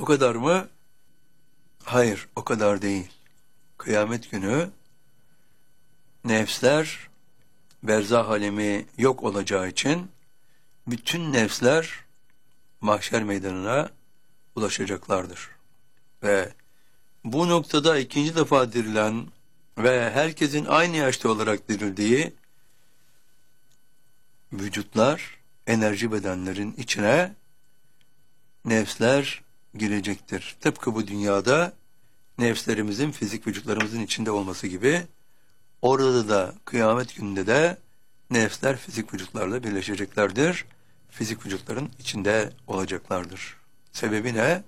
kadar mı? Hayır, o kadar değil. Kıyamet günü nefsler berzah alemi yok olacağı için bütün nefsler mahşer meydanına ulaşacaklardır. Ve bu noktada ikinci defa dirilen ve herkesin aynı yaşta olarak dirildiği vücutlar, enerji bedenlerin içine nefsler girecektir. Tıpkı bu dünyada nefslerimizin fizik vücutlarımızın içinde olması gibi, orada da kıyamet gününde de nefsler fizik vücutlarla birleşeceklerdir. Fizik vücutların içinde olacaklardır. Sebebi ne?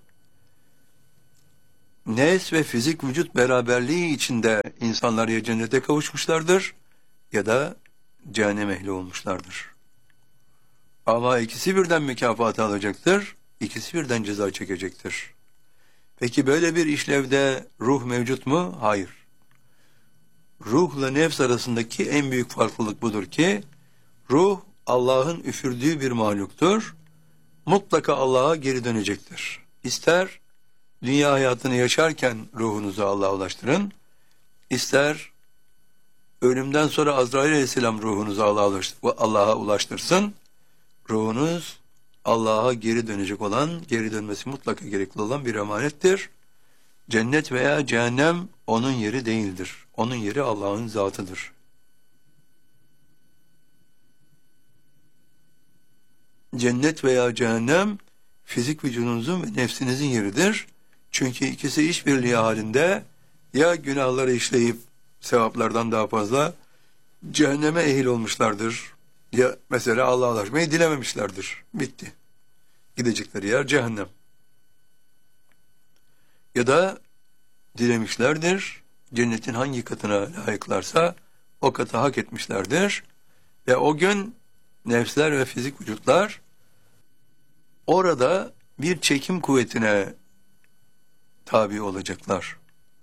Nefs ve fizik vücut beraberliği içinde insanlar ya cennete kavuşmuşlardır ya da cehennem ehli olmuşlardır. Ama ikisi birden mükafatı alacaktır, ikisi birden ceza çekecektir. Peki böyle bir işlevde ruh mevcut mu? Hayır. Ruhla nefs arasındaki en büyük farklılık budur ki, ruh Allah'ın üfürdüğü bir mahluktur. Mutlaka Allah'a geri dönecektir. İster dünya hayatını yaşarken ruhunuzu Allah'a ulaştırın, ister ölümden sonra Azrail Aleyhisselam ruhunuzu Allah'a ulaştırsın, ruhunuz Allah'a geri dönecek olan, geri dönmesi mutlaka gerekli olan bir emanettir. Cennet veya cehennem onun yeri değildir. Onun yeri Allah'ın zatıdır. Cennet veya cehennem fizik vücudunuzun ve nefsinizin yeridir. Çünkü ikisi işbirliği halinde ya günahları işleyip sevaplardan daha fazla cehenneme ehil olmuşlardır, ya mesela Allah'a ulaşmayı dilememişlerdir. Bitti. Gidecekleri yer cehennem. Ya da dilemişlerdir, cennetin hangi katına layıklarsa o katı hak etmişlerdir. Ve o gün nefsler ve fizik vücutlar orada bir çekim kuvvetine tabi olacaklar.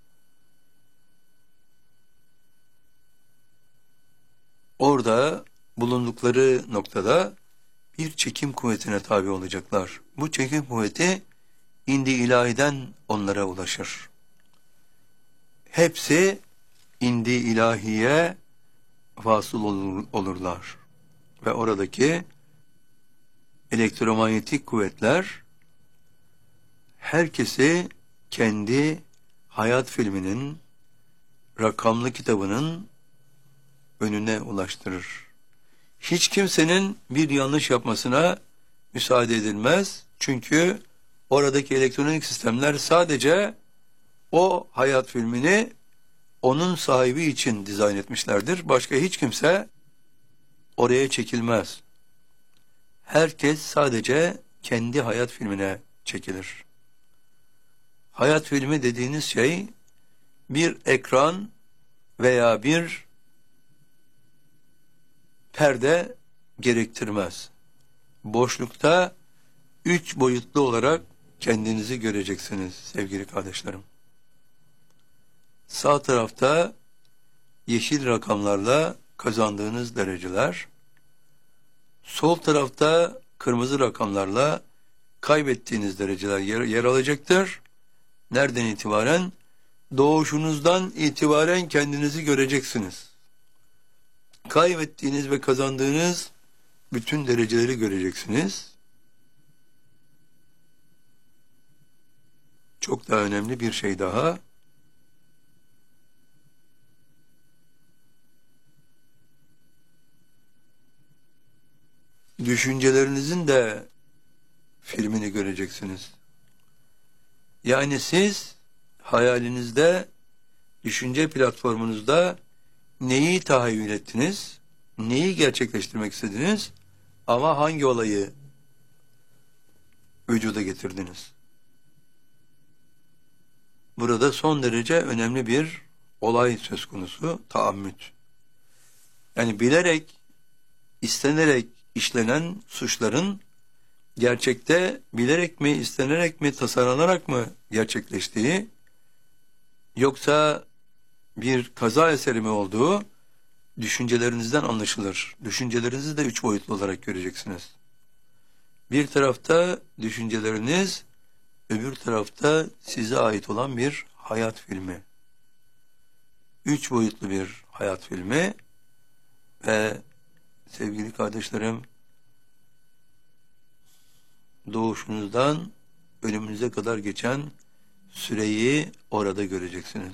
Orada bulundukları noktada bir çekim kuvvetine tabi olacaklar. Bu çekim kuvveti indi ilahiden onlara ulaşır. Hepsi indi ilahiye vasıl olurlar. Ve oradaki elektromanyetik kuvvetler herkesi kendi hayat filminin, rakamlı kitabının önüne ulaştırır. Hiç kimsenin bir yanlış yapmasına müsaade edilmez. Çünkü oradaki elektronik sistemler sadece o hayat filmini onun sahibi için dizayn etmişlerdir. Başka hiç kimse oraya çekilmez. Herkes sadece kendi hayat filmine çekilir. Hayat filmi dediğiniz şey bir ekran veya bir perde gerektirmez. Boşlukta 3 boyutlu olarak kendinizi göreceksiniz sevgili kardeşlerim. Sağ tarafta yeşil rakamlarla kazandığınız dereceler, sol tarafta kırmızı rakamlarla kaybettiğiniz dereceler yer alacaktır. Nereden itibaren? Doğuşunuzdan itibaren kendinizi göreceksiniz. Kaybettiğiniz ve kazandığınız bütün dereceleri göreceksiniz. Çok daha önemli bir şey daha. Düşüncelerinizin de filmini göreceksiniz. Yani siz hayalinizde, düşünce platformunuzda neyi tahayyül ettiniz, neyi gerçekleştirmek istediniz ama hangi olayı vücuda getirdiniz? Burada son derece önemli bir olay söz konusu, taammüt. Yani bilerek, istenerek işlenen suçların gerçekte bilerek mi, istenerek mi, tasarlanarak mı gerçekleştiği, yoksa bir kaza eseri mi olduğu düşüncelerinizden anlaşılır. Düşüncelerinizi de 3 boyutlu olarak göreceksiniz. Bir tarafta düşünceleriniz öbür tarafta size ait olan bir hayat filmi. 3 boyutlu bir hayat filmi ve sevgili kardeşlerim, doğuşunuzdan ölümünüze kadar geçen süreyi orada göreceksiniz.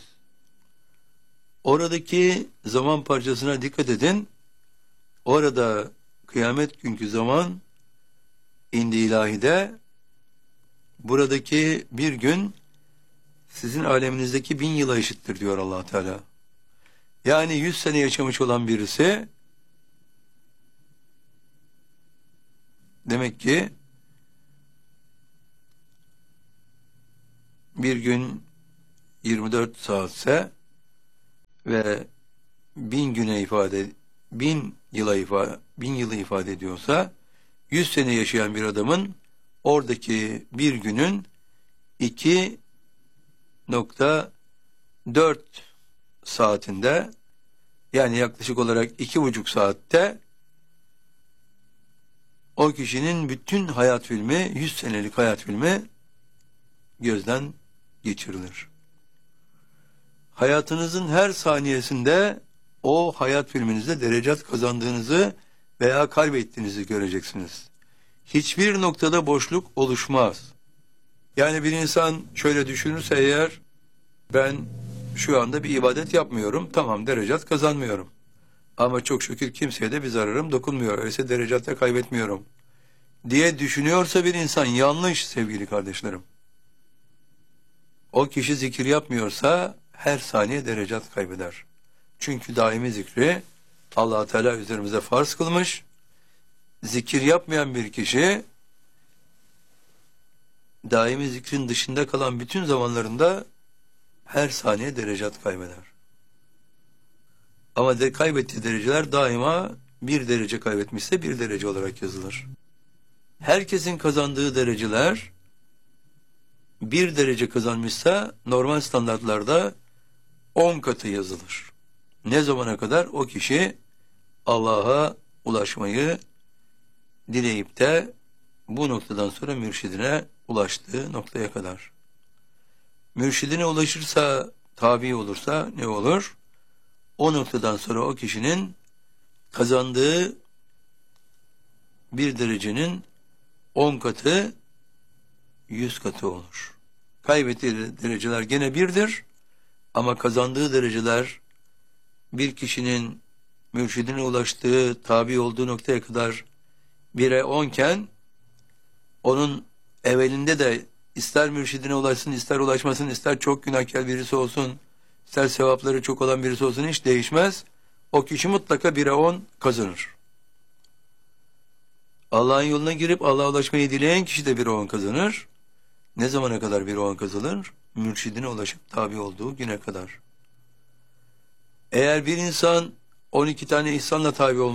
Oradaki zaman parçasına dikkat edin. Orada kıyamet günkü zaman indi ilahide, buradaki bir gün sizin aleminizdeki 1000 yıla eşittir diyor Allah Teala. Yani 100 sene yaşamış olan birisi demek ki bir gün 24 saatse ve 1000 yılı ifade ediyorsa 100 sene yaşayan bir adamın oradaki bir günün 2,4 saatinde, yani yaklaşık olarak 2,5 saatte o kişinin bütün hayat filmi, 100 senelik hayat filmi gözden geçirilir. Hayatınızın her saniyesinde o hayat filminizde derecat kazandığınızı veya kaybettiğinizi göreceksiniz. Hiçbir noktada boşluk oluşmaz. Yani bir insan şöyle düşünürse eğer, ben şu anda bir ibadet yapmıyorum, tamam, derecat kazanmıyorum. Ama çok şükür kimseye de bir zararım dokunmuyor, öyleyse derecatta kaybetmiyorum diye düşünüyorsa bir insan yanlış sevgili kardeşlerim. O kişi zikir yapmıyorsa her saniye derecat kaybeder. Çünkü daimi zikri Allah Teala üzerimize farz kılmış. Zikir yapmayan bir kişi daimi zikrin dışında kalan bütün zamanlarında her saniye derecat kaybeder. Ama kaybettiği dereceler daima bir derece kaybetmişse bir derece olarak yazılır. Herkesin kazandığı dereceler bir derece kazanmışsa normal standartlarda 10 katı yazılır. Ne zamana kadar? O kişi Allah'a ulaşmayı dileyip de bu noktadan sonra mürşidine ulaştığı noktaya kadar. Mürşidine ulaşırsa, tabi olursa ne olur? O noktadan sonra o kişinin kazandığı bir derecenin 10 katı 100 katı olur. Kaybettiği dereceler gene birdir ama kazandığı dereceler bir kişinin mürşidine ulaştığı, tabi olduğu noktaya kadar 1'e 10 iken, onun evvelinde de ister mürşidine ulaşsın, ister ulaşmasın, ister çok günahkar birisi olsun, ister sevapları çok olan birisi olsun, hiç değişmez. O kişi mutlaka 1'e 10 kazanır. Allah'ın yoluna girip Allah'a ulaşmayı dileyen kişi de 1'e 10 kazanır. Ne zamana kadar 1'e 10 kazanır? Mürşidine ulaşıp tabi olduğu güne kadar. Eğer bir insan 12 tane ihsanla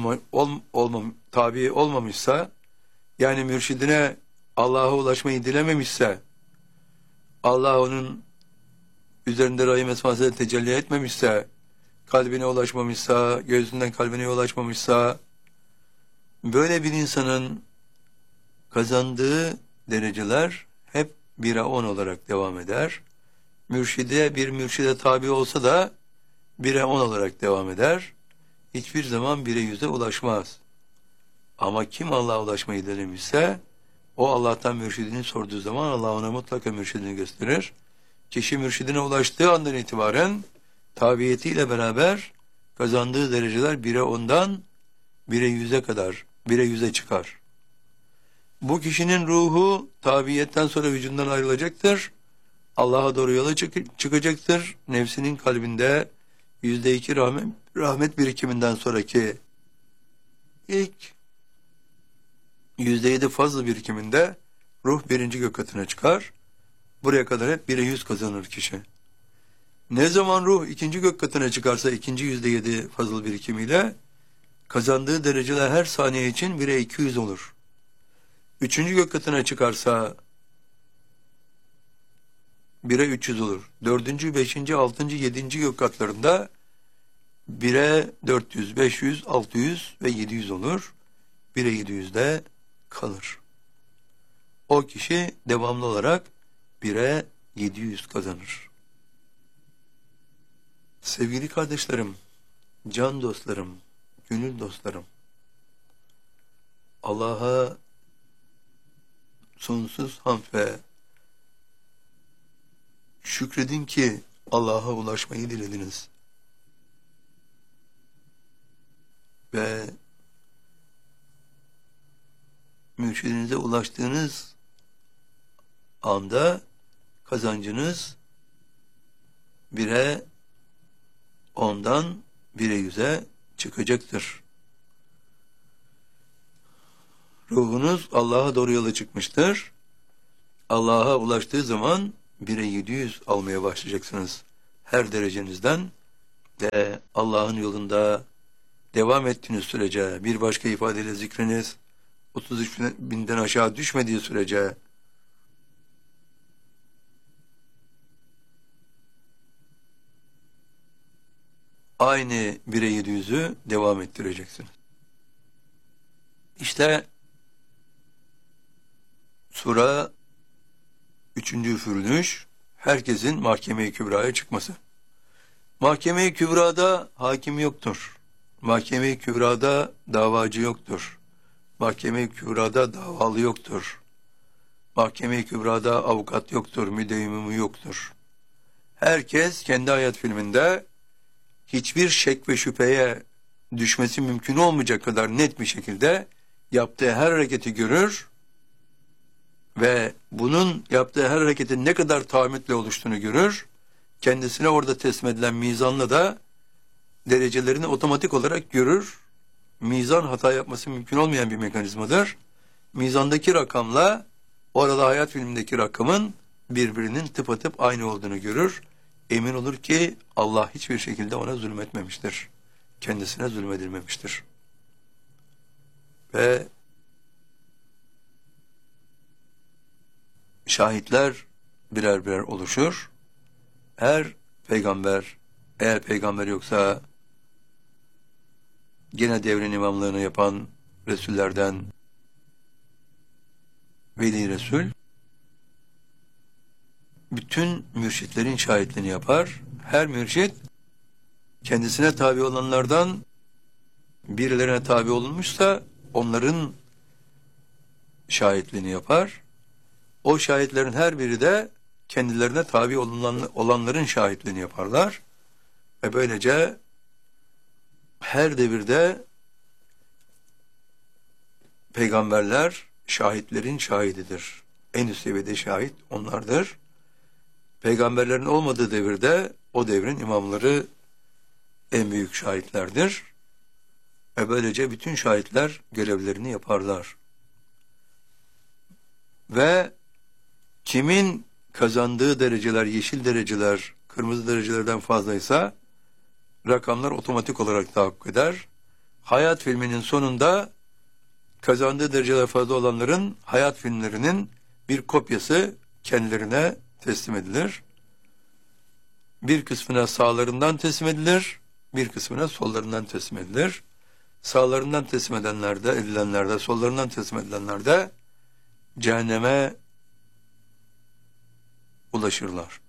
tabi olmamışsa, yani mürşidine Allah'a ulaşmayı dilememişse, Allah onun üzerinde rahim esmasıyla tecelli etmemişse, kalbine ulaşmamışsa, gözünden kalbine ulaşmamışsa, böyle bir insanın kazandığı dereceler hep 1'e 10 olarak devam eder. Bir mürşide tabi olsa da 1'e 10 olarak devam eder. Hiçbir zaman 1'e 100'e ulaşmaz. Ama kim Allah'a ulaşmayı denemişse, o Allah'tan mürşidini sorduğu zaman Allah ona mutlaka mürşidini gösterir. Kişi mürşidine ulaştığı andan itibaren tabiyetiyle beraber kazandığı dereceler 1'e 10'dan 1'e 100'e kadar, 1'e 100'e çıkar. Bu kişinin ruhu tabiyetten sonra vücudundan ayrılacaktır. Allah'a doğru yola çıkacaktır. Nefsinin kalbinde %2 rahmet birikiminden sonraki ilk %7 fazla birikiminde ruh 1. gök katına çıkar. Buraya kadar hep 1'e 100 kazanır kişi. Ne zaman ruh 2. gök katına çıkarsa ikinci %7 fazla birikimiyle kazandığı dereceler her saniye için 1'e 200 olur. 3. gök katına çıkarsa 1'e 300 olur. 4., 5., 6., 7. gök katlarında 1'e 400, 500, 600 ve 700 olur. 1'e 700'de kalır. O kişi devamlı olarak 1'e 700 kazanır. Sevgili kardeşlerim, can dostlarım, gönül dostlarım, Allah'a sonsuz hamd ve şükredin ki Allah'a ulaşmayı dilediniz. Ve mürşidinize ulaştığınız anda kazancınız 1'e 10'dan 1'e 100'e çıkacaktır. Ruhunuz Allah'a doğru yola çıkmıştır. Allah'a ulaştığı zaman 1'e 700 almaya başlayacaksınız. Her derecenizden ve Allah'ın yolunda devam ettiğiniz sürece, bir başka ifadeyle zikriniz 33 binden aşağı düşmediği sürece aynı 1'e 700'ü devam ettireceksiniz. İşte sura 3. üfürülüş, herkesin Mahkeme-i Kübra'ya çıkması. Mahkeme-i Kübra'da hakim yoktur. Mahkeme-i Kübra'da davacı yoktur. Mahkeme-i Kübra'da davalı yoktur. Mahkeme-i Kübra'da avukat yoktur, müdevimi yoktur. Herkes kendi hayat filminde hiçbir şek ve şüpheye düşmesi mümkün olmayacak kadar net bir şekilde yaptığı her hareketi görür ve bunun yaptığı her hareketin ne kadar tahammütle oluştuğunu görür. Kendisine orada teslim edilen mizanla da derecelerini otomatik olarak görür. Mizan hata yapması mümkün olmayan bir mekanizmadır. Mizandaki rakamla orada hayat filmindeki rakamın birbirinin tıpatıp aynı olduğunu görür. Emin olur ki Allah hiçbir şekilde ona zulmetmemiştir. Kendisine zulmedilmemiştir. Ve şahitler birer birer oluşur. Her peygamber, eğer peygamber yoksa gene devrin imamlığını yapan Resullerden Veli Resul, bütün mürşitlerin şahitliğini yapar. Her mürşit kendisine tabi olanlardan birilerine tabi olunmuşsa onların şahitliğini yapar. O şahitlerin her biri de kendilerine tabi olanların şahitliğini yaparlar. Ve böylece her devirde peygamberler şahitlerin şahididir. En üst seviyede şahit onlardır. Peygamberlerin olmadığı devirde o devrin imamları en büyük şahitlerdir. Ve böylece bütün şahitler görevlerini yaparlar. Ve kimin kazandığı dereceler, yeşil dereceler, kırmızı derecelerden fazlaysa rakamlar otomatik olarak tahakkuk eder. Hayat filminin sonunda kazandığı dereceler fazla olanların hayat filmlerinin bir kopyası kendilerine teslim edilir. Bir kısmına sağlarından teslim edilir, bir kısmına sollarından teslim edilir. Sağlarından teslim edilenlerde, sollarından teslim edilenlerde cehenneme ulaşırlar.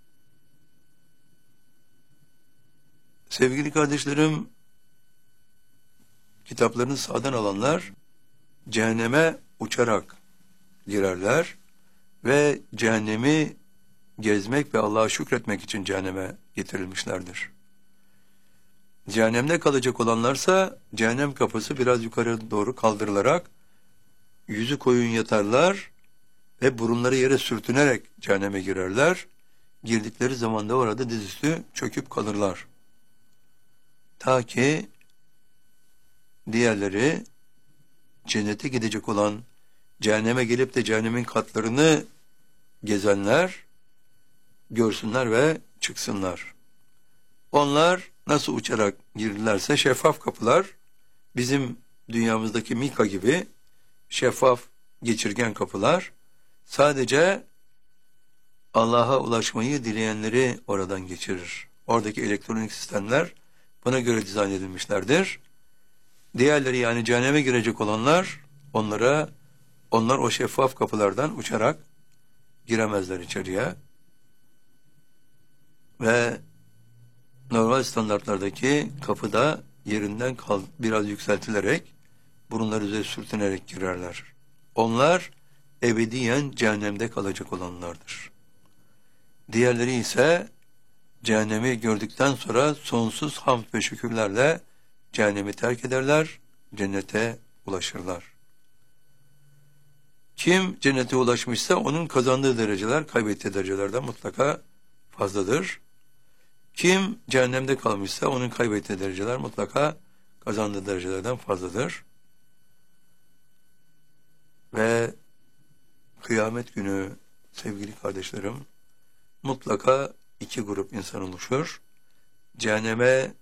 Sevgili kardeşlerim, kitaplarını sağdan alanlar cehenneme uçarak girerler ve cehennemi gezmek ve Allah'a şükretmek için cehenneme getirilmişlerdir. Cehennemde kalacak olanlarsa cehennem kapısı biraz yukarı doğru kaldırılarak yüzü koyun yatarlar ve burunları yere sürtünerek cehenneme girerler. Girdikleri zaman da orada dizüstü çöküp kalırlar. Ta ki diğerleri cennete gidecek olan, cehenneme gelip de cehennemin katlarını gezenler görsünler ve çıksınlar. Onlar nasıl uçarak girdilerse şeffaf kapılar, bizim dünyamızdaki Mika gibi şeffaf geçirgen kapılar, sadece Allah'a ulaşmayı dileyenleri oradan geçirir. Oradaki elektronik sistemler buna göre dizayn edilmişlerdir. Diğerleri, yani cehenneme girecek olanlar, onlar o şeffaf kapılardan uçarak giremezler içeriye. Ve normal standartlardaki kapıda yerinden biraz yükseltilerek burunları üzeri sürtünerek girerler. Onlar ebediyen cehennemde kalacak olanlardır. Diğerleri ise cehennemi gördükten sonra sonsuz hamd ve şükürlerle cehennemi terk ederler, cennete ulaşırlar. Kim cennete ulaşmışsa onun kazandığı dereceler kaybettiği derecelerden mutlaka fazladır. Kim cehennemde kalmışsa onun kaybettiği dereceler mutlaka kazandığı derecelerden fazladır. Ve kıyamet günü sevgili kardeşlerim mutlaka iki grup insan oluşur. Cehenneme